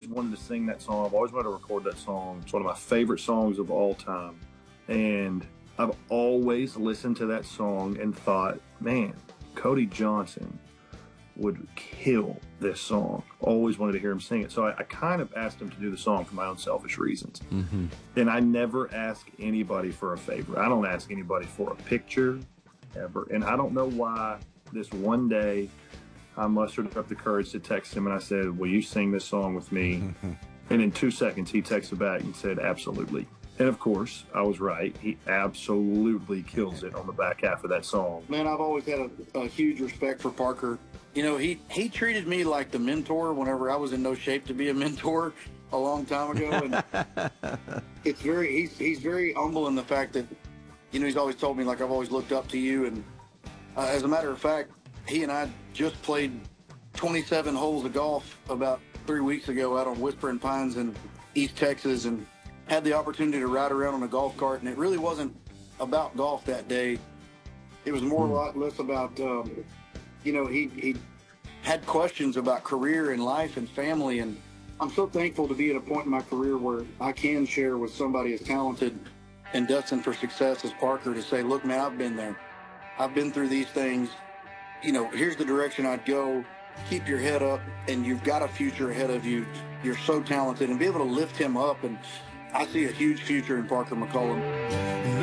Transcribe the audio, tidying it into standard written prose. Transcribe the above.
wanted to sing that song. I've always wanted to record that song. It's one of my favorite songs of all time. And I've always listened to that song and thought, man, Cody Johnson would kill this song. Always wanted to hear him sing it. So I kind of asked him to do the song for my own selfish reasons. Mm-hmm. And I never ask anybody for a favor. I don't ask anybody for a picture ever. And I don't know why this one day I mustered up the courage to text him and I said, will you sing this song with me? Mm-hmm. And in 2 seconds, he texted back and said, absolutely. And of course, I was right. He absolutely kills it on the back half of that song. Man, I've always had a huge respect for Parker. You know, he treated me like the mentor whenever I was in no shape to be a mentor a long time ago. And he's very humble in the fact that, you know, he's always told me, like, I've always looked up to you. And as a matter of fact, he and I just played 27 holes of golf about 3 weeks ago out on Whispering Pines in East Texas, and had the opportunity to ride around on a golf cart. And it really wasn't about golf that day. It was more or less about, you know, he had questions about career and life and family. And I'm so thankful to be at a point in my career where I can share with somebody as talented and destined for success as Parker to say, look, man, I've been there. I've been through these things. You know, here's the direction I'd go. Keep your head up, and you've got a future ahead of you. You're so talented, and be able to lift him up. And I see a huge future in Parker McCollum.